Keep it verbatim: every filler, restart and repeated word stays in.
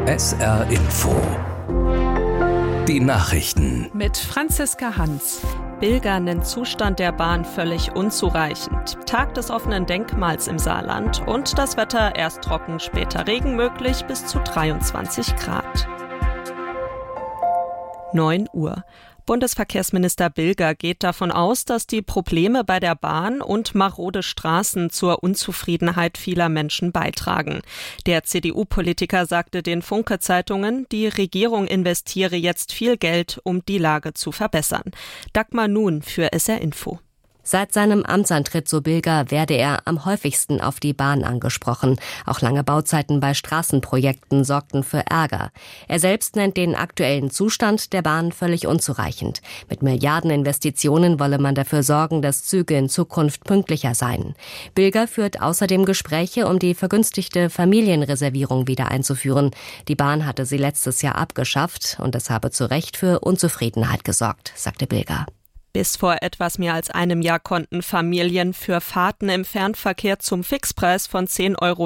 S R Info. Die Nachrichten. Mit Franziska Hans. Bilger nennt Zustand der Bahn völlig unzureichend. Tag des offenen Denkmals im Saarland und das Wetter erst trocken, später Regen möglich bis zu dreiundzwanzig Grad. neun Uhr. Bundesverkehrsminister Bilger geht davon aus, dass die Probleme bei der Bahn und marode Straßen zur Unzufriedenheit vieler Menschen beitragen. Der C D U-Politiker sagte den Funke-Zeitungen, die Regierung investiere jetzt viel Geld, um die Lage zu verbessern. Dagmar Nun für S R Info. Seit seinem Amtsantritt, so Bilger, werde er am häufigsten auf die Bahn angesprochen. Auch lange Bauzeiten bei Straßenprojekten sorgten für Ärger. Er selbst nennt den aktuellen Zustand der Bahn völlig unzureichend. Mit Milliardeninvestitionen wolle man dafür sorgen, dass Züge in Zukunft pünktlicher seien. Bilger führt außerdem Gespräche, um die vergünstigte Familienreservierung wieder einzuführen. Die Bahn hatte sie letztes Jahr abgeschafft und es habe zu Recht für Unzufriedenheit gesorgt, sagte Bilger. Bis vor etwas mehr als einem Jahr konnten Familien für Fahrten im Fernverkehr zum Fixpreis von zehn Euro